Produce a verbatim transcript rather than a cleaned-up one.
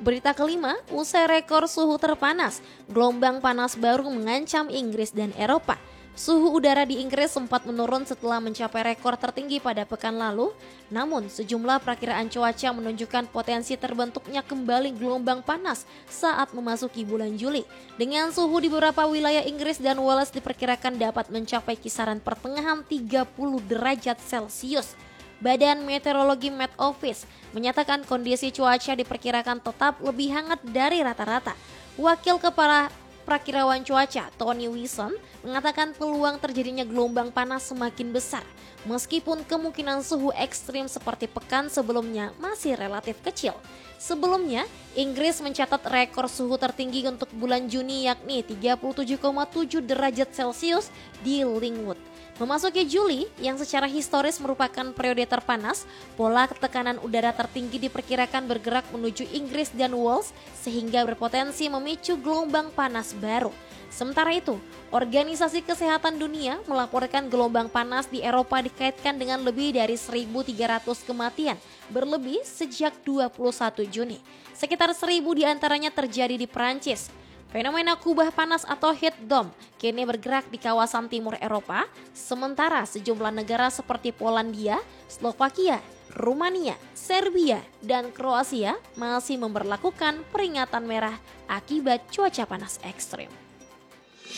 Berita kelima, usai rekor suhu terpanas, gelombang panas baru mengancam Inggris dan Eropa. Suhu udara di Inggris sempat menurun setelah mencapai rekor tertinggi pada pekan lalu. Namun, sejumlah perakiraan cuaca menunjukkan potensi terbentuknya kembali gelombang panas saat memasuki bulan Juli. Dengan suhu di beberapa wilayah Inggris dan Wales diperkirakan dapat mencapai kisaran pertengahan tiga puluh derajat Celcius. Badan Meteorologi Met Office menyatakan kondisi cuaca diperkirakan tetap lebih hangat dari rata-rata. Wakil Kepala Prakirawan Cuaca Tony Wilson mengatakan peluang terjadinya gelombang panas semakin besar meskipun kemungkinan suhu ekstrim seperti pekan sebelumnya masih relatif kecil. Sebelumnya, Inggris mencatat rekor suhu tertinggi untuk bulan Juni yakni tiga puluh tujuh koma tujuh derajat Celcius di Linwood. Memasuki Juli yang secara historis merupakan periode terpanas, pola tekanan udara tertinggi diperkirakan bergerak menuju Inggris dan Wales sehingga berpotensi memicu gelombang panas baru. Sementara itu, Organisasi Kesehatan Dunia melaporkan gelombang panas di Eropa dikaitkan dengan lebih dari seribu tiga ratus kematian berlebih sejak dua puluh satu Juni. Sekitar seribu diantaranya terjadi di Perancis. Fenomena kubah panas atau heat dome kini bergerak di kawasan timur Eropa, sementara sejumlah negara seperti Polandia, Slovakia, Rumania, Serbia, dan Kroasia masih memberlakukan peringatan merah akibat cuaca panas ekstrim.